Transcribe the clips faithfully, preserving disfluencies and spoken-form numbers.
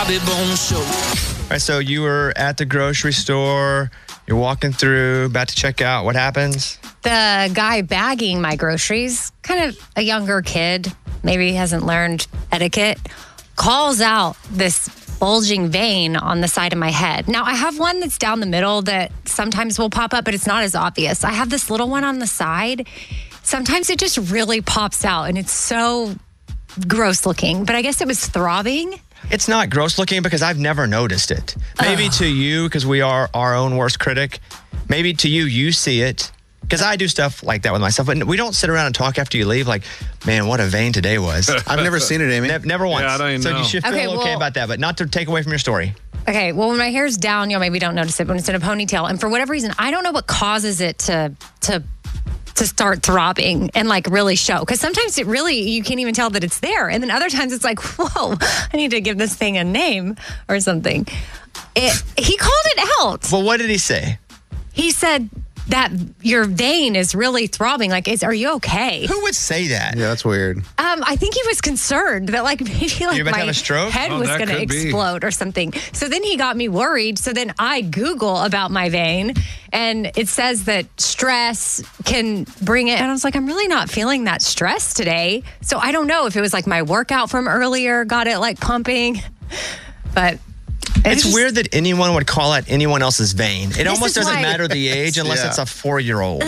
Bobby Bones Show. All right, so you were at the grocery store. You're walking through, about to check out. What happens? The guy bagging my groceries, kind of a younger kid, maybe hasn't learned etiquette, calls out this bulging vein on the side of my head. Now, I have one that's down the middle that sometimes will pop up, but it's not as obvious. I have this little one on the side. Sometimes it just really pops out, and it's so gross looking. But I guess it was throbbing. It's not gross looking because I've never noticed it. Maybe Ugh. to you, because we are our own worst critic. Maybe to you, you see it. Because I do stuff like that with myself. But we don't sit around and talk after you leave like, man, what a vein today was. I've never seen it, Amy. Ne- never once. Yeah, I don't even so know. you should feel Okay, okay, well- about that, but not to take away from your story. Okay, well, when my hair's down, you'll maybe don't notice it when it's in a ponytail. And for whatever reason, I don't know what causes it to to to start throbbing and like really show. Because sometimes it really, you can't even tell that it's there. And then other times it's like, whoa, I need to give this thing a name or something. It, he called it out. Well, what did he say? He said that your vein is really throbbing. Like, is, are you okay? Who would say that? Yeah, that's weird. Um, I think he was concerned that like maybe like You're about to my have a stroke? head Oh, was that going to could be. explode or something. So then he got me worried. So then I Google about my vein, and it says that stress can bring it. And I was like, I'm really not feeling that stress today. So I don't know if it was like my workout from earlier got it like pumping, but. It's just- weird that anyone would call out anyone else's vein. It almost is doesn't why- matter the age unless Yeah. it's a four-year-old.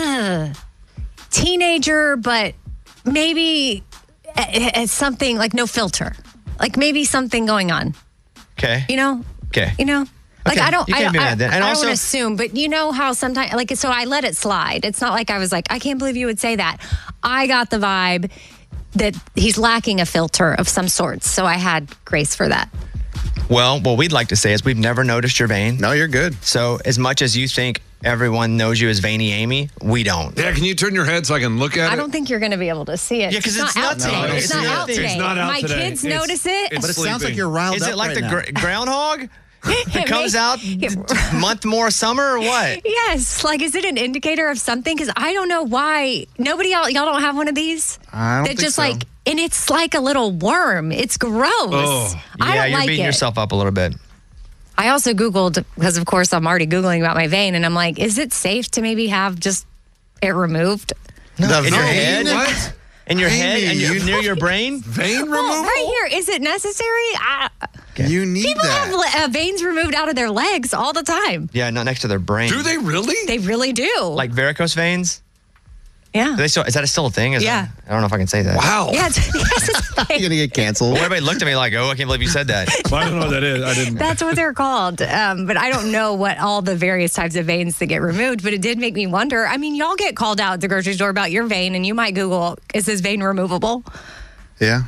Teenager, but maybe it's something like no filter, like maybe something going on. Okay. You know. Okay. You know. Like Okay, I don't, you I, can't be I, mad then. And I also- don't assume, but you know how sometimes, like, so I let it slide. It's not like I was like, I can't believe you would say that. I got the vibe that he's lacking a filter of some sort, so I had grace for that. Well, what we'd like to say is we've never noticed your vein. No, you're good. So as much as you think everyone knows you as Veiny Amy, we don't. Yeah, can you turn your head so I can look at it? I don't think you're going to be able to see it. Yeah, 'cause it's not not out today. today. It's No, not it's out not. today. It's not out My today. kids It's- notice it. it's But it sounds like sleeping. you're riled Is up it like right the now. gr- groundhog? It It comes may- out a month more summer or what? Yes, like is it an indicator of something? Because I don't know why nobody y'all y'all don't have one of these. I don't that think just so. like and it's like a little worm. It's gross. Oh. I yeah, don't you're like beating it. yourself up a little bit. I also Googled because of course I'm already Googling about my vein, and I'm like, is it safe to maybe have just it removed? No, The in your vein? head? What? In your head Amy, and your, you- near your brain? Vein Well, removal? right here, is it necessary? I, You need people that. have le- uh, veins removed out of their legs all the time. Yeah, not next to their brain. Do they really? They really do. Like varicose veins? yeah. Do they still, is that still a thing? Is Yeah. that- I don't know if I can say that. Wow. Yeah, it's, yes, it's You're like- going to get canceled. Well, everybody looked at me like, oh, I can't believe you said that. I don't know what that is. I didn't. That's what they're called. Um, but I don't know what all the various types of veins that get removed, but it did make me wonder. I mean, y'all get called out at the grocery store about your vein, and you might Google, is this vein removable? Yeah.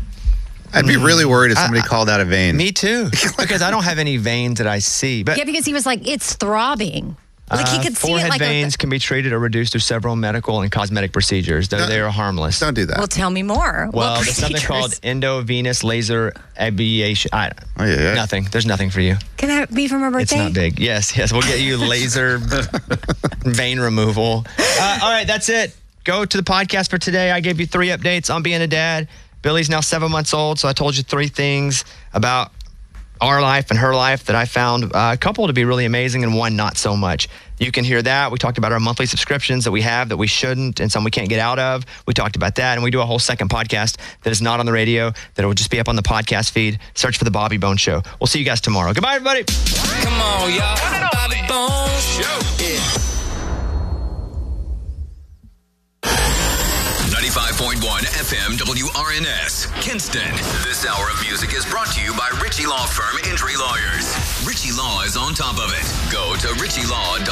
I'd be really worried if somebody I- called out a vein. Me too. Because I don't have any veins that I see. But Yeah, because he was like, it's throbbing. Like he uh, could see it forehead like veins a, can be treated or reduced through several medical and cosmetic procedures, though No. they are harmless. Don't do that. well, tell me more. Well, What there's something procedures? called endovenous laser ablation. I, Oh, yeah, yeah. Nothing. There's nothing for you. Can that be for my birthday? It's not big. Yes, yes. We'll get you laser vein removal. Uh, all right, that's it. Go to the podcast for today. I gave you three updates on being a dad. Billy's now seven months old, so I told you three things about our life and her life that I found uh, a couple to be really amazing and one not so much. You can hear that. We talked about our monthly subscriptions that we have that we shouldn't and some we can't get out of. We talked about that, and we do a whole second podcast that is not on the radio, that will just be up on the podcast feed. Search for The Bobby Bones Show. We'll see you guys tomorrow. Goodbye, everybody. Come on, y'all. Bobby Bones Show. Yeah. ninety-five point one F M W R N S, Kinston. This hour of music is brought to you by Ritchie Law Firm Injury Lawyers. Ritchie Law is on top of it. Go to ritchie law dot com.